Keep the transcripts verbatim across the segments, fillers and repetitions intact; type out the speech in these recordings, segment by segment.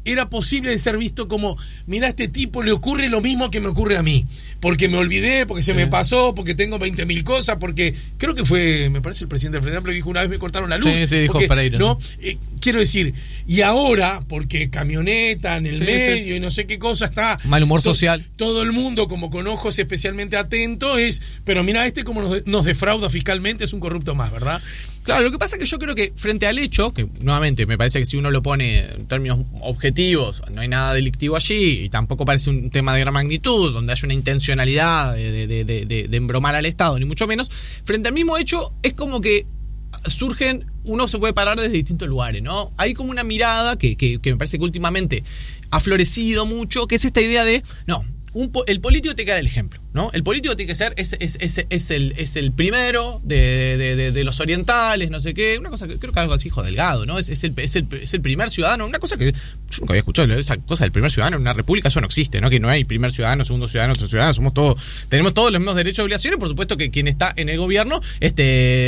era posible de ser visto como, mira, a este tipo le ocurre lo mismo que me ocurre a mí, porque me olvidé, porque se sí. me pasó, porque tengo veinte mil cosas, porque creo que fue, me parece el presidente del Frente Amplio que dijo una vez me cortaron la luz. Sí, sí, dijo porque, Pereira. ¿no? Eh, quiero decir, y ahora, porque camioneta en el sí, medio sí, sí. y no sé qué cosa está... Mal humor to- social. Todo el mundo como con ojos especialmente atentos es, pero mira, este como nos, nos defrauda fiscalmente es un corrupto más, ¿verdad? Claro, lo que pasa es que yo creo que frente al hecho, que nuevamente me parece que si uno lo pone en términos objetivos, no hay nada delictivo allí y tampoco parece un tema de gran magnitud, donde haya una intencionalidad de, de, de, de, de embromar al Estado, ni mucho menos, frente al mismo hecho es como que surgen, uno se puede parar desde distintos lugares, ¿no? Hay como una mirada que, que, que me parece que últimamente ha florecido mucho, que es esta idea de, no, un, el político tiene que dar el ejemplo, ¿no? El político tiene que ser, es, es, es, es, el, es el primero de, de, de, de los orientales, no sé qué, una cosa que creo que algo así, hijo Delgado, ¿no? Es, es, el, es, el, es el primer ciudadano, una cosa que yo nunca había escuchado, esa cosa del primer ciudadano en una república, eso no existe, ¿no? Que no hay primer ciudadano, segundo ciudadano, tercer ciudadano, somos todos, tenemos todos los mismos derechos y obligaciones, por supuesto que quien está en el gobierno este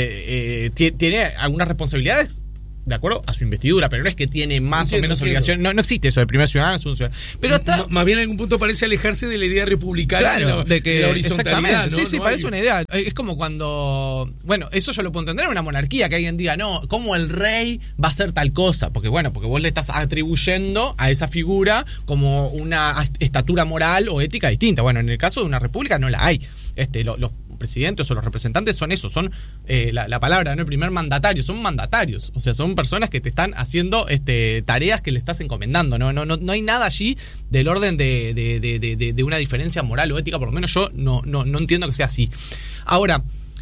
eh, t- tiene algunas responsabilidades de acuerdo a su investidura, pero no es que tiene más entiendo, o menos obligación, no, no existe eso de primer ciudadano, segundo ciudadano. Pero hasta M- más bien en algún punto parece alejarse de la idea republicana, claro, de, la, de, que, de la horizontalidad, ¿no? Sí, sí, no parece hay... una idea. Es como cuando, bueno, eso yo lo puedo entender en una monarquía, que alguien diga, no, ¿cómo el rey va a hacer tal cosa? Porque bueno, porque vos le estás atribuyendo a esa figura como una estatura moral o ética distinta. Bueno, en el caso de una república no la hay. Este, lo, los presidentes o los representantes son eso, son eh, la, la palabra, ¿no? El primer mandatario, son mandatarios, o sea, son personas que te están haciendo este, tareas que le estás encomendando, ¿no? No, no, no hay nada allí del orden de, de, de, de, de una diferencia moral o ética, por lo menos yo no, no, no entiendo que sea así. Ahora,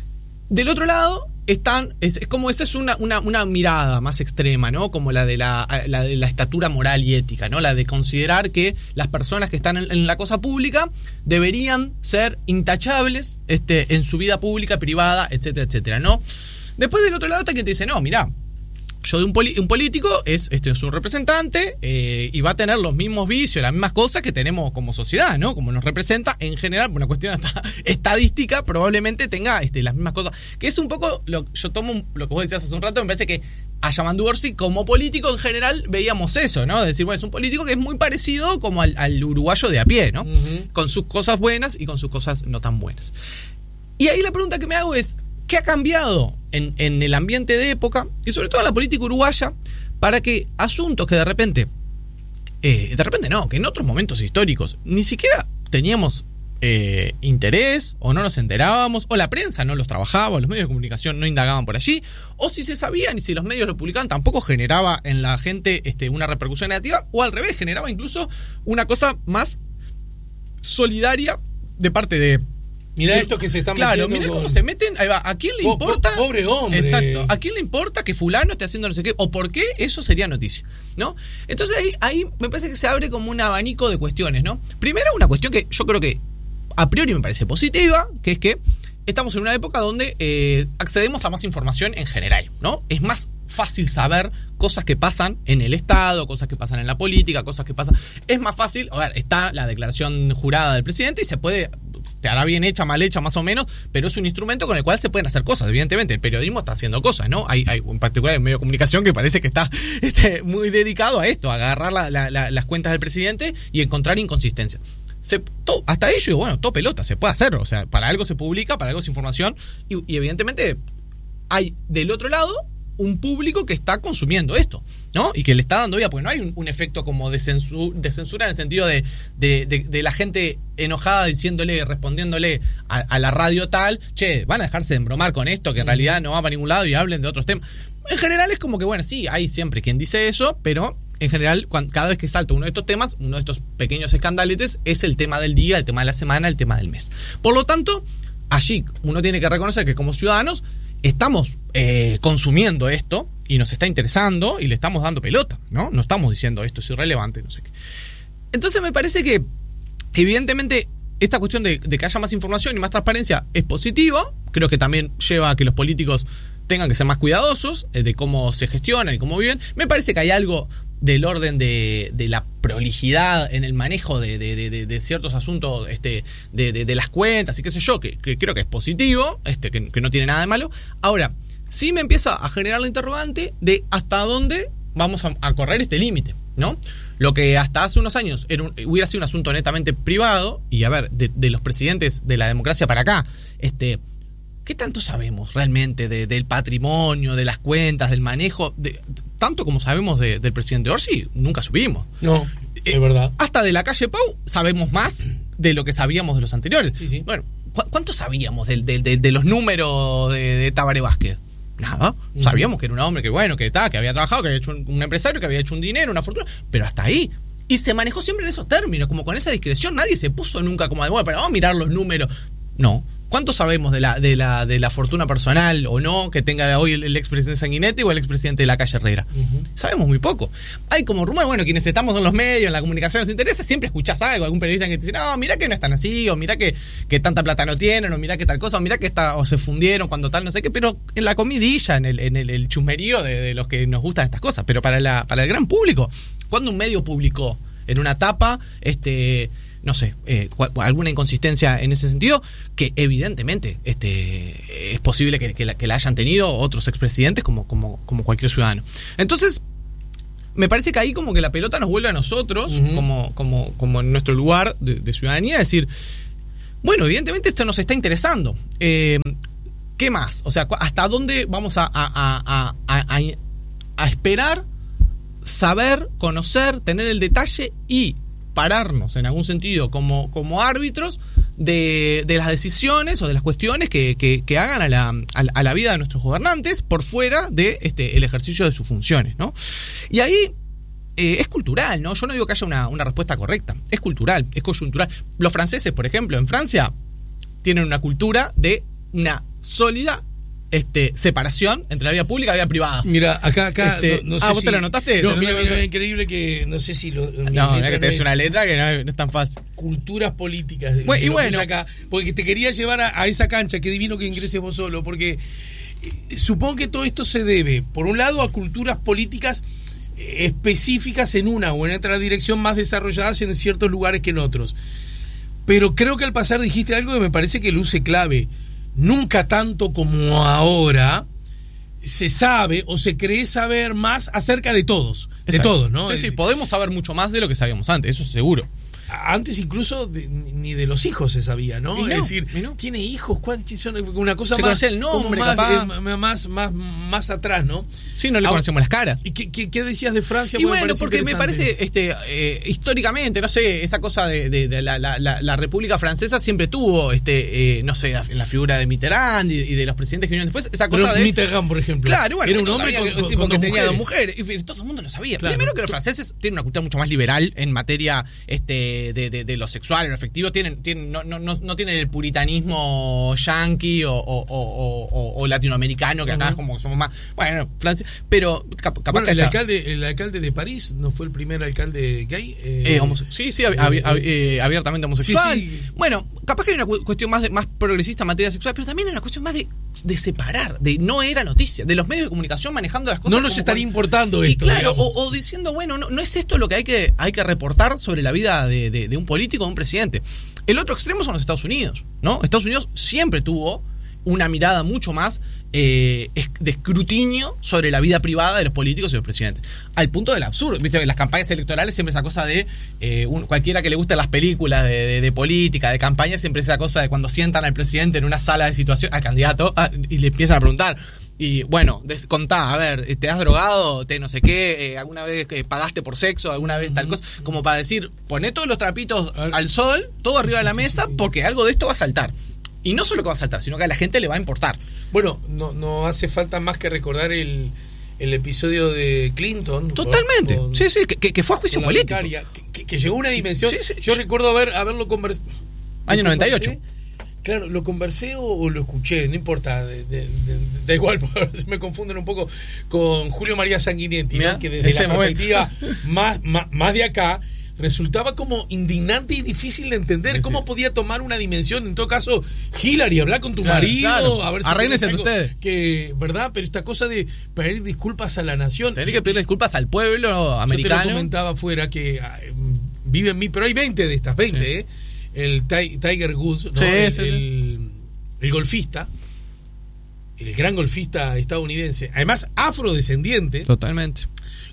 del otro lado están, es, es como esa es una, una, una mirada más extrema, ¿no? Como la de la, la de la estatura moral y ética, ¿no? La de considerar que las personas que están en, en la cosa pública deberían ser intachables este, en su vida pública, privada, etcétera, etcétera, ¿no? Después del otro lado está quien te dice, no, mirá, yo de un, poli- un político es, este, es un representante eh, y va a tener los mismos vicios, las mismas cosas que tenemos como sociedad, ¿no? Como nos representa en general, por una cuestión hasta estadística, probablemente tenga este, las mismas cosas. Que es un poco, lo, yo tomo lo que vos decías hace un rato, me parece que a Yamandu Orsi como político en general veíamos eso, ¿no? Es decir, bueno, es un político que es muy parecido como al, al uruguayo de a pie, ¿no? Uh-huh. Con sus cosas buenas y con sus cosas no tan buenas. Y ahí la pregunta que me hago es, ¿qué ha cambiado en, en el ambiente de época y sobre todo en la política uruguaya para que asuntos que de repente, eh, de repente no, que en otros momentos históricos ni siquiera teníamos eh, interés o no nos enterábamos o la prensa no los trabajaba o los medios de comunicación no indagaban por allí o si se sabían y si los medios lo publicaban tampoco generaba en la gente este, una repercusión negativa o al revés, generaba incluso una cosa más solidaria de parte de... Mirá esto que se están claro, metiendo. Mirá con... cómo se meten. Ahí va. ¿A quién le importa? Po, pobre hombre. Exacto. ¿A quién le importa que fulano esté haciendo no sé qué? ¿O por qué eso sería noticia? ¿No? Entonces ahí, ahí me parece que se abre como un abanico de cuestiones, ¿no? Primero, una cuestión que yo creo que a priori me parece positiva, que es que estamos en una época donde eh, accedemos a más información en general, ¿no? Es más fácil saber cosas que pasan en el Estado, cosas que pasan en la política, cosas que pasan... Es más fácil, a ver, está la declaración jurada del presidente y se puede... te hará bien hecha, mal hecha, más o menos, pero es un instrumento con el cual se pueden hacer cosas, evidentemente. El periodismo está haciendo cosas, ¿no? Hay, hay en particular el medio de comunicación que parece que está este, muy dedicado a esto, a agarrar la, la, la, las cuentas del presidente y encontrar inconsistencias. Se, todo, hasta ello, bueno, todo pelota, se puede hacer, o sea, para algo se publica, para algo es información, y, y evidentemente hay del otro lado un público que está consumiendo esto, ¿no? Y que le está dando vida, porque no hay un, un efecto como de censura, de censura en el sentido de, de, de, de la gente enojada diciéndole, respondiéndole a, a la radio tal, che, van a dejarse de embromar con esto, que en realidad no va para ningún lado y hablen de otros temas. En general es como que, bueno, sí, hay siempre quien dice eso, pero en general, cuando, cada vez que salta uno de estos temas, uno de estos pequeños escandaletes, es el tema del día, el tema de la semana, el tema del mes. Por lo tanto, allí uno tiene que reconocer que como ciudadanos estamos eh, consumiendo esto y nos está interesando y le estamos dando pelota, ¿no? No estamos diciendo esto es irrelevante, no sé qué. Entonces me parece que evidentemente esta cuestión de, de que haya más información y más transparencia es positiva. Creo que también lleva a que los políticos tengan que ser más cuidadosos eh, de cómo se gestionan y cómo viven. Me parece que hay algo del orden de, de la prolijidad en el manejo de, de, de, de ciertos asuntos este, de, de, de las cuentas y qué sé yo, que, que creo que es positivo, este, que, que no tiene nada de malo. Ahora, sí me empieza a generar la interrogante de hasta dónde vamos a, a correr este límite, ¿no? Lo que hasta hace unos años era un, hubiera sido un asunto netamente privado, y a ver, de, de los presidentes de la democracia para acá, este, ¿qué tanto sabemos realmente de, del patrimonio, de las cuentas, del manejo? De, tanto como sabemos de, del presidente Orsi, nunca supimos. No, es eh, verdad. Hasta de la calle Pau sabemos más de lo que sabíamos de los anteriores. Sí, sí. Bueno, ¿cu- ¿cuánto sabíamos de, de, de, de los números de, de Tabaré Vázquez? Nada. Uh-huh. Sabíamos que era un hombre que, bueno, que, ta, que había trabajado, que había hecho un, un empresario, que había hecho un dinero, una fortuna, pero hasta ahí. Y se manejó siempre en esos términos, como con esa discreción. Nadie se puso nunca como de, bueno, pero vamos a mirar los números. No. ¿Cuánto sabemos de la, de la, de la fortuna personal o no que tenga hoy el, el expresidente Sanguinetti o el expresidente de la calle Herrera? Uh-huh. Sabemos muy poco. Hay como rumor, bueno, quienes estamos en los medios, en la comunicación, nos interesa, siempre escuchás algo, algún periodista que te dice, no, mira que no están así, o mira que, que tanta plata no tienen, o mira que tal cosa, o mira que está, o se fundieron cuando tal, no sé qué, pero en la comidilla, en el, en el, el chusmerío de, de los que nos gustan estas cosas. Pero para, la, para el gran público, cuando un medio publicó en una tapa, este... no sé, eh, alguna inconsistencia en ese sentido, que evidentemente este, es posible que, que, la, que la hayan tenido otros expresidentes como, como, como cualquier ciudadano. Entonces, me parece que ahí como que la pelota nos vuelve a nosotros, uh-huh. como, como, como en nuestro lugar de, de ciudadanía, decir, bueno, evidentemente esto nos está interesando. Eh, ¿Qué más? O sea, ¿hasta dónde vamos a, a, a, a, a, a esperar, saber, conocer, tener el detalle y pararnos en algún sentido como, como árbitros de, de las decisiones o de las cuestiones que, que, que hagan a la, a, a la vida de nuestros gobernantes por fuera de este el ejercicio de sus funciones, ¿no? Y ahí eh, es cultural, ¿no? Yo no digo que haya una, una respuesta correcta, es cultural, es coyuntural. Los franceses, por ejemplo, en Francia tienen una cultura de una sólida Este, separación entre la vida pública y la vida privada. Mira, acá, acá, este, no, no sé ah, ¿vos si, te lo notaste? No, mira, mira, increíble que, no sé si lo... No, mira que te des una letra que no, no es tan fácil. Culturas políticas. Bueno, y bueno. Acá, porque te quería llevar a, a esa cancha, qué divino que ingreses vos solo, porque eh, supongo que todo esto se debe, por un lado, a culturas políticas eh, específicas en una o en otra dirección más desarrolladas en ciertos lugares que en otros. Pero creo que al pasar dijiste algo que me parece que luce clave. Nunca tanto como ahora se sabe o se cree saber más acerca de todos, de Exacto. todos, ¿no? Sí, es sí, decir, podemos saber mucho más de lo que sabíamos antes, eso seguro. Antes incluso de, ni de los hijos se sabía, ¿no? no es decir, no. ¿tiene hijos? ¿Cuántos son? Una cosa se más... conocía el nombre, más, capaz. Eh, más, más, más atrás, ¿no? Sí, no le Ahora, conocemos las caras. ¿Y qué, qué, qué decías de Francia? Y bueno, me porque me parece, este, eh, históricamente, no sé, esa cosa de, de, de la, la, la, la República Francesa siempre tuvo, este, eh, no sé, la, la figura de Mitterrand y, y de los presidentes que vinieron después, esa cosa Pero de... Mitterrand, por ejemplo. Claro, bueno, era un hombre con, con, con, tipo con que dos tenía mujeres. dos mujeres, y todo el mundo lo sabía. Claro. Primero que los franceses tienen una cultura mucho más liberal en materia este, de, de, de lo sexual, lo afectivo, tienen, tienen, no, no, no, no tienen el puritanismo yanqui o, o, o, o, o latinoamericano, que acá uh-huh. como somos más... Bueno, Francia, pero cap, capaz bueno, que... El está, alcalde, el alcalde de París no fue el primer alcalde gay. Eh, eh, homose- sí, sí, ab- ab- ab- eh, abiertamente homosexual. Sí, sí. Bueno, capaz que hay una cu- cuestión más, de, más progresista en materia sexual, pero también hay una cuestión más de, de separar, de no era noticia, de los medios de comunicación manejando las cosas. No nos como estaría con, importando y esto. Claro, o, o diciendo, bueno, no, no es esto lo que hay que, hay que reportar sobre la vida de, de, de un político o de un presidente. El otro extremo son los Estados Unidos, ¿no? Estados Unidos siempre tuvo una mirada mucho más eh, de escrutinio sobre la vida privada de los políticos y los presidentes, al punto del absurdo. Viste, en las campañas electorales siempre esa cosa de eh, un, cualquiera que le guste las películas de, de, de política, de campaña, siempre esa cosa de cuando sientan al presidente en una sala de situación, al candidato, ah, y le empiezan a preguntar, y bueno, des, contá, a ver, ¿te has drogado? ¿Te no sé qué? Eh, ¿Alguna vez que pagaste por sexo? ¿Alguna vez tal cosa? Como para decir, poné todos los trapitos al sol, todo arriba de la mesa, porque algo de esto va a saltar. Y no solo que va a saltar, sino que a la gente le va a importar. Bueno, no, no hace falta más que recordar el, el episodio de Clinton. Totalmente. Con, sí, sí, que, que fue a juicio político. Becaria, que, que llegó a una dimensión. Sí, sí, yo sí. recuerdo haber, haberlo conversado. Año noventa y ocho. Claro, lo conversé o, o lo escuché, no importa, de, de, de, da igual, porque se me confunden un poco con Julio María Sanguinetti, ¿no? Que desde la momento. perspectiva más, más, más de acá resultaba como indignante y difícil de entender. Sí, cómo sí. podía tomar una dimensión, en todo caso, Hillary, hablar con tu claro, marido, claro. a ver si arréglense entre ustedes. Que, ¿verdad? Pero esta cosa de pedir disculpas a la nación. Tenés que pedir disculpas al pueblo americano. Yo te lo comentaba afuera que eh, vive en mí, pero hay veinte de estas, veinte, sí. ¿eh? El Tiger Woods, ¿no? sí, el, sí, el, el golfista, el gran golfista estadounidense, además afrodescendiente. Totalmente.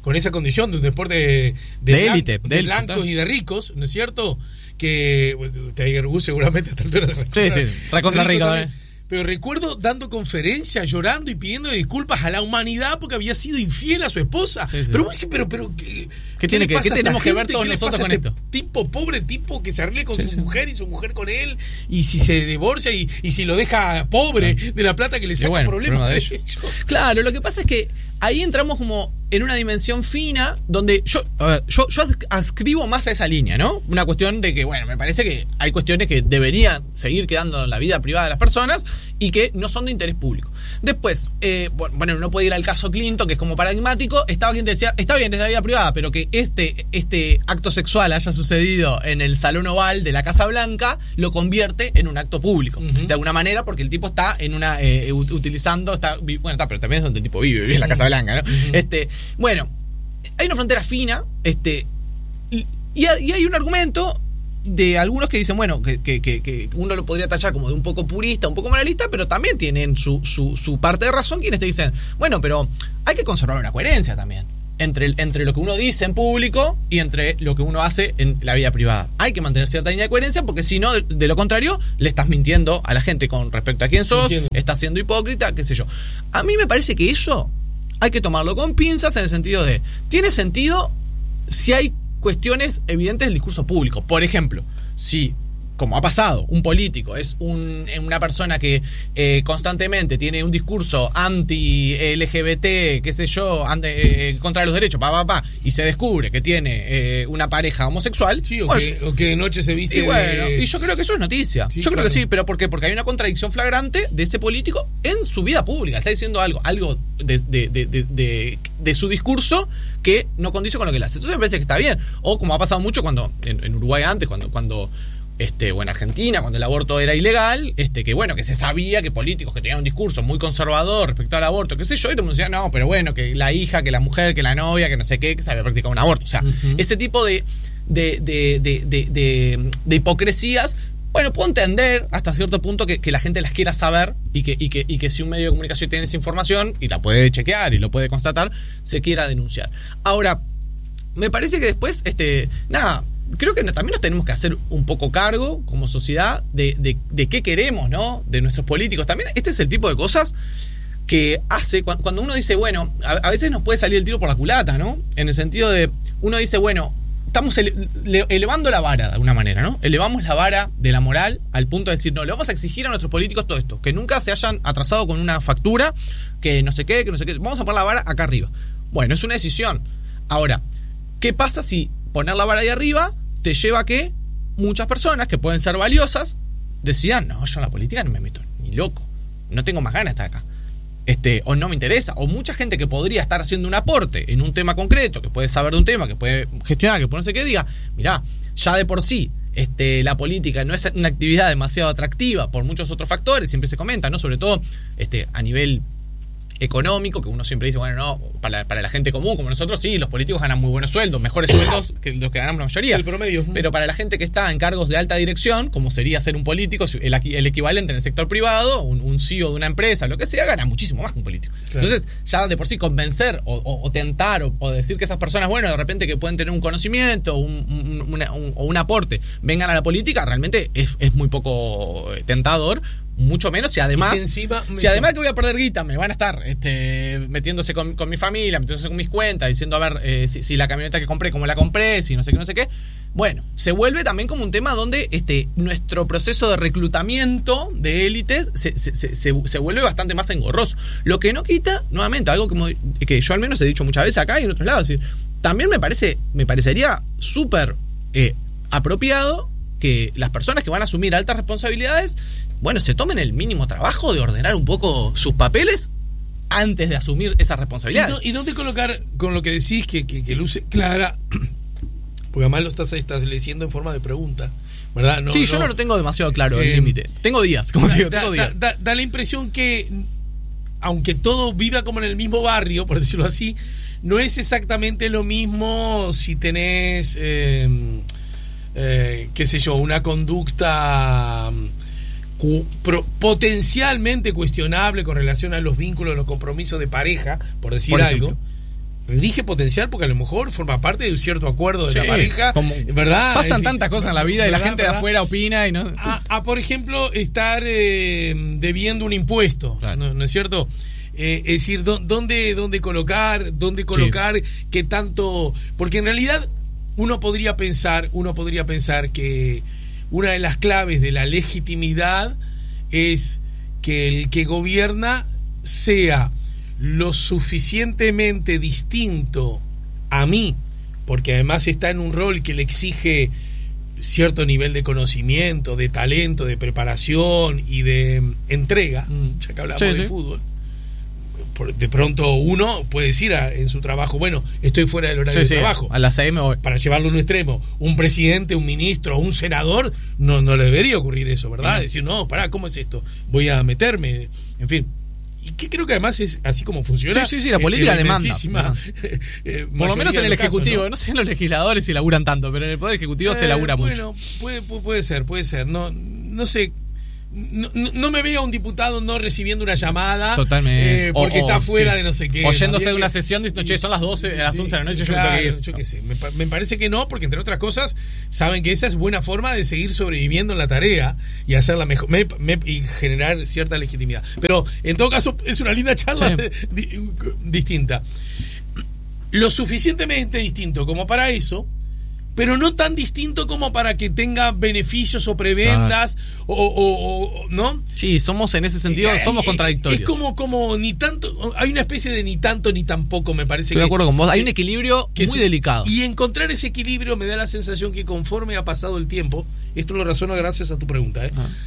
con esa condición de un deporte de, de, de blan- élite, de de blancos élite, y de ricos, ¿no es cierto? Que bueno, Tiger Woods seguramente a esta altura de Sí, sí, recontra rico también. Pero recuerdo dando conferencias, llorando y pidiendo disculpas a la humanidad porque había sido infiel a su esposa. Sí, sí. Pero vos decís, pero, pero ¿qué, ¿Qué, tiene ¿qué, que, ¿qué tenemos que ver todos ¿Qué nosotros con este esto? Tipo, pobre tipo que se arregle con sí, su sí. mujer y su mujer con él, y si se divorcia y, y si lo deja pobre sí. de la plata que le saca, bueno, problemas problema de ellos. ellos. Claro, lo que pasa es que ahí entramos como en una dimensión fina donde yo, a ver, yo, yo adscribo más a esa línea, ¿no? Una cuestión de que, bueno, me parece que hay cuestiones que deberían seguir quedando en la vida privada de las personas y que no son de interés público. Después, eh, bueno, no puede ir al caso Clinton, que es como paradigmático. Estaba quien decía, está bien, es la vida privada, pero que este, este acto sexual haya sucedido en el Salón Oval de la Casa Blanca lo convierte en un acto público. Uh-huh. De alguna manera, porque el tipo está en una eh, utilizando, está, bueno, está, pero también es donde el tipo vive, vive en la Casa Blanca, ¿no? Uh-huh. Este, bueno, hay una frontera fina, este, y, y hay un argumento de algunos que dicen, bueno, que, que, que uno lo podría tachar como de un poco purista, un poco moralista, pero también tienen su, su, su parte de razón, quienes te dicen, bueno, pero hay que conservar una coherencia también entre, entre lo que uno dice en público y entre lo que uno hace en la vida privada. Hay que mantener cierta línea de coherencia, porque si no, de, de lo contrario, le estás mintiendo a la gente con respecto a quién sos, Entiendo. estás siendo hipócrita, qué sé yo. A mí me parece que eso hay que tomarlo con pinzas, en el sentido de, tiene sentido si hay cuestiones evidentes del discurso público. Por ejemplo, si, como ha pasado, un político es un, una persona que eh, constantemente tiene un discurso anti-L G B T, qué sé yo, anti, eh, contra los derechos, pa, pa, pa, y se descubre que tiene eh, una pareja homosexual, sí, o, pues, que, o que de noche se viste y bueno, de... y yo creo que eso es noticia. Sí, yo creo claro. que sí, pero ¿por qué? Porque hay una contradicción flagrante de ese político en su vida pública. Está diciendo algo, algo de, de, de, de, de, de su discurso que no condice con lo que él hace. Entonces me parece que está bien. O como ha pasado mucho cuando en, en Uruguay antes, cuando, cuando este, o en Argentina, cuando el aborto era ilegal, este, que bueno, que se sabía que políticos que tenían un discurso muy conservador respecto al aborto, qué sé yo, y todo el mundo decía, no, pero bueno, que la hija, que la mujer, que la novia, que no sé qué, que se había practicado un aborto. O sea, uh-huh. este tipo de, de, de, de, de, de, de hipocresías, bueno, puedo entender hasta cierto punto que, que la gente las quiera saber y que, y, que, y que si un medio de comunicación tiene esa información y la puede chequear y lo puede constatar, se quiera denunciar. Ahora, me parece que después, este, nada, creo que también nos tenemos que hacer un poco cargo como sociedad de, de, de qué queremos, ¿no? De nuestros políticos. También este es el tipo de cosas que hace cuando uno dice, bueno, a, a veces nos puede salir el tiro por la culata, ¿no? En el sentido de, uno dice, bueno, estamos ele- elevando la vara de alguna manera, ¿no? Elevamos la vara de la moral al punto de decir, no, le vamos a exigir a nuestros políticos todo esto, que nunca se hayan atrasado con una factura, que no sé qué, que no sé qué. Vamos a poner la vara acá arriba. Bueno, es una decisión. Ahora, ¿qué pasa si poner la vara ahí arriba te lleva a que muchas personas que pueden ser valiosas decidan, no, yo en la política no me meto ni loco, no tengo más ganas de estar acá? Este, o no me interesa, o mucha gente que podría estar haciendo un aporte en un tema concreto, que puede saber de un tema, que puede gestionar, que puede no sé qué, diga, mirá, ya de por sí este, la política no es una actividad demasiado atractiva por muchos otros factores, siempre se comenta, ¿no? Sobre todo este, a nivel económico, que uno siempre dice, bueno, no, para, para la gente común, como nosotros, sí, los políticos ganan muy buenos sueldos, mejores sueldos que los que ganamos la mayoría. El promedio. Pero para la gente que está en cargos de alta dirección, como sería ser un político, el, el equivalente en el sector privado, un, un C E O de una empresa, lo que sea, gana muchísimo más que un político. Claro. Entonces, ya de por sí convencer o, o, o tentar o, o decir que esas personas, bueno, de repente que pueden tener un conocimiento un, un, una, un, o un aporte, vengan a la política, realmente es, es muy poco tentador. Mucho menos si además si, encima, si además que voy a perder guita, me van a estar este, metiéndose con, con mi familia, metiéndose con mis cuentas, diciendo a ver eh, si, si la camioneta que compré, cómo la compré, si no sé qué, no sé qué. Bueno, se vuelve también como un tema donde este, nuestro proceso de reclutamiento de élites se, se, se, se, se vuelve bastante más engorroso. Lo que no quita, nuevamente, algo que, que yo al menos he dicho muchas veces acá y en otros lados, es decir, también me parece, me parecería súper eh, apropiado que las personas que van a asumir altas responsabilidades, bueno, se tomen el mínimo trabajo de ordenar un poco sus papeles antes de asumir esa responsabilidad. ¿Y, ¿Y dónde colocar con lo que decís que, que, que luce clara? Porque además lo estás estableciendo en forma de pregunta, ¿verdad? No, sí, no, yo no lo tengo demasiado claro, eh, el límite. Tengo días, como da, digo, da, tengo días. Da, da, da la impresión que, aunque todo viva como en el mismo barrio, por decirlo así, no es exactamente lo mismo si tenés, eh, eh, qué sé yo, una conducta cu- pro- potencialmente cuestionable con relación a los vínculos, los compromisos de pareja, por decir por algo. dije potencial porque a lo mejor forma parte de un cierto acuerdo de sí, la pareja, como ¿verdad? Pasan fin, tantas cosas en la vida y la gente ¿verdad? de afuera opina y no... A, a por ejemplo, estar eh, debiendo un impuesto, claro. ¿no, ¿no es cierto? Eh, es decir, ¿dónde, dónde colocar, dónde colocar, sí. qué tanto... Porque en realidad uno podría pensar, uno podría pensar que una de las claves de la legitimidad es que el que gobierna sea lo suficientemente distinto a mí, porque además está en un rol que le exige cierto nivel de conocimiento, de talento, de preparación y de entrega, mm. ya que hablamos sí, de sí. fútbol. De pronto uno puede decir a, en su trabajo, bueno, estoy fuera del horario sí, de sí, trabajo. A las seis me voy. Para llevarlo a un extremo. Un presidente, un ministro, un senador, no, no le debería ocurrir eso, ¿verdad? Mm. Decir, no, pará, ¿cómo es esto? Voy a meterme, en fin. Y que creo que además es así como funciona. Sí, sí, sí, la política en, en demanda. eh, Por lo menos en el Ejecutivo, casos, ¿no? no sé en los legisladores si laburan tanto, pero en el Poder Ejecutivo eh, se labura bueno, mucho. Bueno, puede, puede ser, puede ser. No, no sé. No, no, no me veo a un diputado no recibiendo una llamada totalmente eh, porque o, está o, fuera sí. de no sé qué oyéndose de que, una sesión diciendo, che, son las doce, a las sí, once de la noche, claro, yo, yo qué sé, me, me parece que no, porque entre otras cosas saben que esa es buena forma de seguir sobreviviendo en la tarea y hacerla mejor me, me, y generar cierta legitimidad, pero en todo caso es una linda charla sí. di, di, distinta, lo suficientemente distinto como para eso, pero no tan distinto como para que tenga beneficios o prebendas ah. o, o, o ¿no? Sí, somos en ese sentido, eh, somos eh, contradictorios. Es como, como ni tanto, hay una especie de ni tanto ni tampoco, me parece. Estoy que, de acuerdo con vos, hay un equilibrio muy es, delicado. Y encontrar ese equilibrio me da la sensación que conforme ha pasado el tiempo, esto lo razono gracias a tu pregunta, ¿eh? Ah.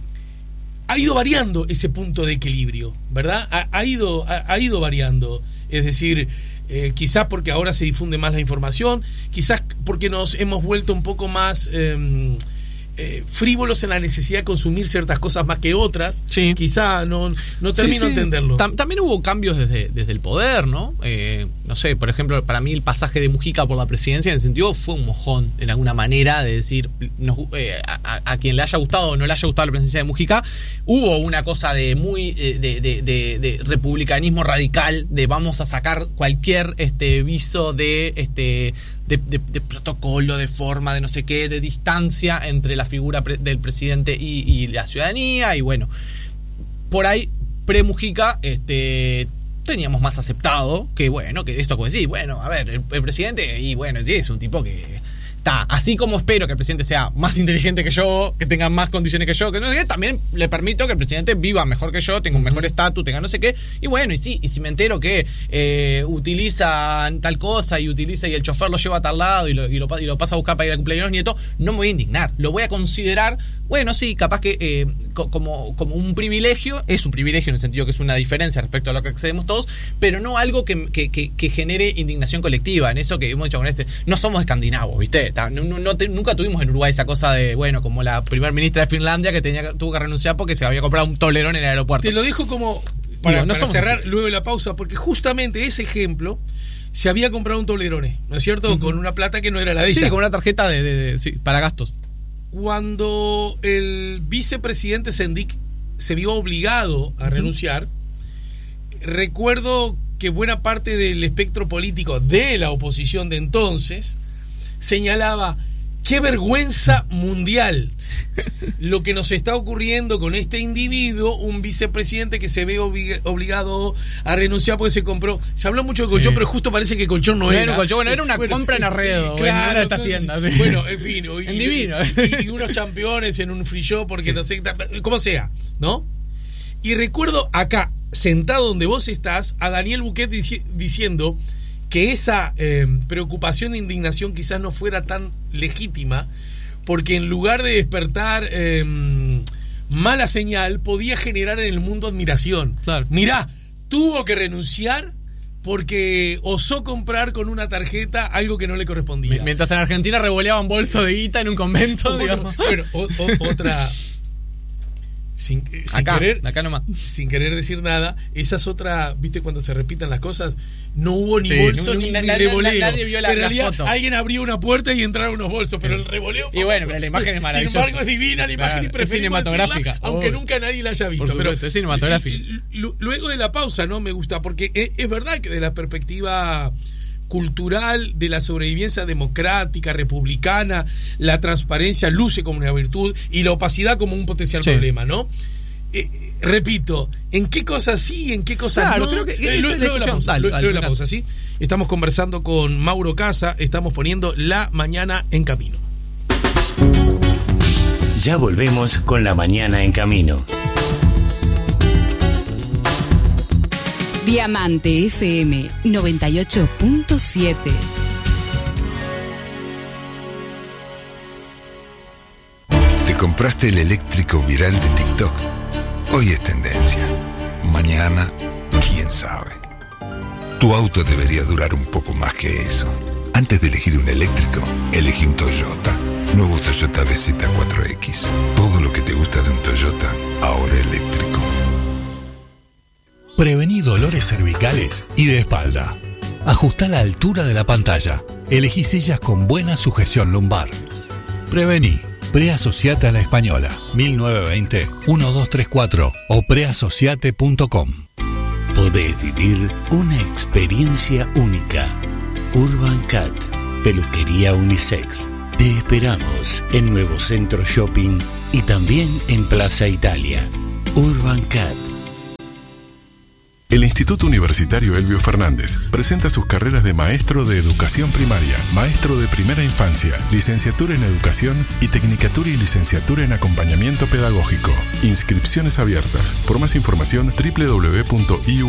ha ido variando ese punto de equilibrio, ¿verdad? Ha, ha, ido, ha, ha ido variando, es decir... Eh, quizás porque ahora se difunde más la información, quizás porque nos hemos vuelto un poco más eh, eh, frívolos en la necesidad de consumir ciertas cosas más que otras. Sí. Quizá no, no termino sí, sí. de entenderlo. Tam- también hubo cambios desde, desde el poder, ¿no? Eh, no sé, por ejemplo, para mí el pasaje de Mujica por la presidencia en el sentido fue un mojón, en alguna manera, de decir, nos, eh, a, a quien le haya gustado o no le haya gustado la presidencia de Mujica, hubo una cosa de muy de, de, de, de, de republicanismo radical, de vamos a sacar cualquier este viso de este de, de, de protocolo, de forma, de no sé qué, de distancia entre la figura pre- del presidente y, y la ciudadanía, y bueno, por ahí pre-Mujica este teníamos más aceptado que bueno, que esto como decir, bueno, a ver, el, el presidente, y bueno, es un tipo que está, así como espero que el presidente sea más inteligente que yo, que tenga más condiciones que yo, que no sé qué, también le permito que el presidente viva mejor que yo, tenga un mejor estatus, tenga no sé qué, y bueno, y sí, y si me entero que eh, utiliza tal cosa y utiliza y el chofer lo lleva a tal lado y lo, y lo, y lo pasa a buscar para ir al cumpleaños de los nietos, no me voy a indignar, lo voy a considerar. Bueno, sí, capaz que eh, co- como, como un privilegio, es un privilegio en el sentido que es una diferencia respecto a lo que accedemos todos, pero no algo que, que, que, que genere indignación colectiva. En eso que hemos dicho con este, no somos escandinavos, ¿viste? No, no, no te, nunca tuvimos en Uruguay esa cosa de, bueno, como la primer ministra de Finlandia que tenía tuvo que renunciar porque se había comprado un tablerón en el aeropuerto. Te lo dejo como para, Digo, no para cerrar así. luego de la pausa, porque justamente ese ejemplo se había comprado un tablerone, ¿no es cierto? Uh-huh. Con una plata que no era la de ella. Sí, con una tarjeta de, de, de sí, para gastos. Cuando el vicepresidente Sendik se vio obligado a renunciar, uh-huh. recuerdo que buena parte del espectro político de la oposición de entonces señalaba: qué vergüenza mundial lo que nos está ocurriendo con este individuo, un vicepresidente que se ve oblig- obligado a renunciar porque se compró. Se habló mucho de colchón, sí. pero justo parece que colchón no, no era. era colchón, bueno, era una bueno, compra en Arredo, claro, en una de estas tiendas. Sí. Bueno, en fin, y, en divino. Y, y unos campeones en un free shop porque sí. no sé, como sea, ¿no? Y recuerdo acá, sentado donde vos estás, a Daniel Buquet dici- diciendo que esa eh, preocupación e indignación quizás no fuera tan legítima, porque en lugar de despertar eh, mala señal, podía generar en el mundo admiración. Claro. Mirá, tuvo que renunciar porque osó comprar con una tarjeta algo que no le correspondía. Mientras en Argentina revoleaban bolso de guita en un convento. Bueno, bueno o, o, otra... sin, sin acá, querer, acá nomás. sin querer decir nada, esa es otra, viste, cuando se repitan las cosas, no hubo ni Sí, bolso no, ni, na- ni na- revoleo. nadie vio la- en la realidad, foto. alguien abrió una puerta y entraron unos bolsos, pero el revoleo Y bueno, famoso. pero la imagen es maravillosa. Sin embargo, es divina la imagen Claro, y es preferimos cinematográfica. decirla, aunque Uy. nunca nadie la haya visto. Por supuesto, pero es cinematográfica. l- l- luego de la pausa, ¿no? Me gusta, porque es, es verdad que de la perspectiva cultural de la sobrevivencia democrática, republicana, la transparencia luce como una virtud y la opacidad como un potencial Sí. problema, ¿no? Eh, repito, ¿en qué cosas sí, en qué cosas Claro, no? creo que esa Eh, es luego, la luego de la discusión. pausa, Dale, luego dale, de la me pausa, ¿sí? Estamos conversando con Mauro Casa, estamos poniendo La Mañana en Camino. Ya volvemos con La Mañana en Camino. Diamante F M noventa y ocho punto siete. ¿Te compraste el eléctrico viral de TikTok? Hoy es tendencia. Mañana, quién sabe. Tu auto debería durar un poco más que eso. Antes de elegir un eléctrico, elegí un Toyota. Nuevo Toyota B Z cuatro X. Todo lo que te gusta de un Toyota, ahora eléctrico. Prevení dolores cervicales y de espalda. Ajustá la altura de la pantalla. Elegí sillas con buena sujeción lumbar. Prevení. Preasociate a la Española. mil novecientos veinte, doce treinta y cuatro o preasociate punto com. Podés vivir una experiencia única. Urban Cat, peluquería unisex. Te esperamos en Nuevo Centro Shopping y también en Plaza Italia. Urban Cat. El Instituto Universitario Elbio Fernández presenta sus carreras de maestro de educación primaria, maestro de primera infancia, licenciatura en educación y tecnicatura y licenciatura en acompañamiento pedagógico. Inscripciones abiertas. Por más información, doble u doble u doble u punto i u